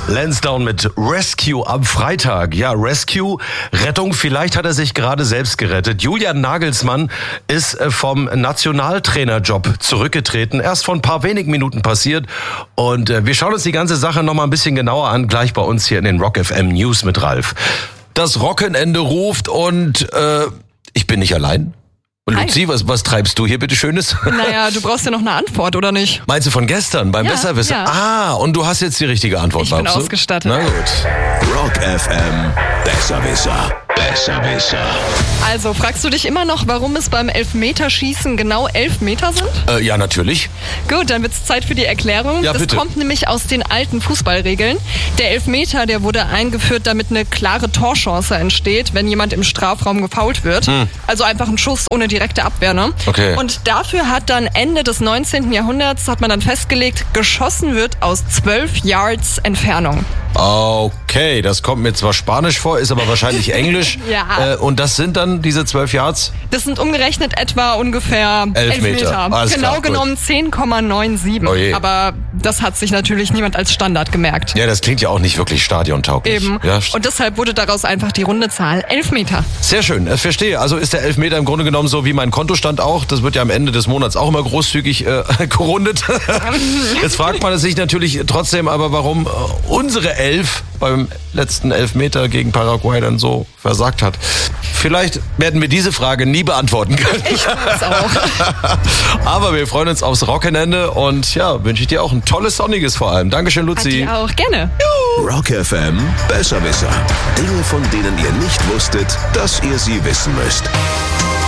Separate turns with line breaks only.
Lansdowne mit Rescue am Freitag. Ja, Rescue, Rettung, vielleicht hat er sich gerade selbst gerettet. Julian Nagelsmann ist vom Nationaltrainerjob zurückgetreten. Erst vor ein paar wenigen Minuten passiert. Und wir schauen uns die ganze Sache noch mal ein bisschen genauer an, gleich bei uns hier in den Rock FM News mit Ralf. Das Rockenende ruft und ich bin nicht allein. Und Luzi, was treibst du hier bitte Schönes?
Naja, du brauchst ja noch eine Antwort, oder nicht?
Meinst du von gestern, beim Besserwisser?
Ja.
Ah, und du hast jetzt die richtige Antwort,
Ich bin
glaubst du?
ausgestattet.
Na gut.
Rock FM, Besserwisser. Besserwisser.
Also, fragst du dich immer noch, warum es beim Elfmeterschießen genau 11 Meter sind?
Ja, natürlich.
Gut, dann wird's Zeit für die Erklärung.
Ja,
das
bitte.
kommt nämlich aus den alten Fußballregeln. Der Elfmeter, der wurde eingeführt, damit eine klare Torchance entsteht, wenn jemand im Strafraum gefoult wird. Also einfach ein Schuss ohne direkte Abwehr, ne?
Okay.
Und dafür hat dann Ende des 19. Jahrhunderts, hat man dann festgelegt, geschossen wird aus 12 Yards Entfernung.
Okay, das kommt mir zwar Spanisch vor, ist aber wahrscheinlich Englisch.
Ja.
Und das sind dann diese 12 Yards?
Das sind umgerechnet etwa ungefähr
11 Meter. Alles
genau
klar,
genommen 10,97.
Oh je.
Aber das hat sich natürlich niemand als Standard gemerkt.
Ja, das klingt ja auch nicht wirklich stadiontauglich.
Eben.
Ja,
Und deshalb wurde daraus einfach die runde Zahl 11 Meter.
sehr schön, verstehe. Also ist der Elfmeter im Grunde genommen so wie mein Kontostand auch. Das wird ja am Ende des Monats auch immer großzügig gerundet. Jetzt fragt man sich natürlich trotzdem aber, warum unsere Elf beim letzten Elfmeter gegen Paraguay dann so versagt hat. Vielleicht werden wir diese Frage nie beantworten können.
Ich weiß auch.
Aber wir freuen uns aufs Rockenende und ja, wünsche ich dir auch ein tolles Sonniges vor allem. Dankeschön, Luzi.
Adi auch, gerne.
Rock FM, Besserwisser. Dinge, von denen ihr nicht wusstet, dass ihr sie wissen müsst.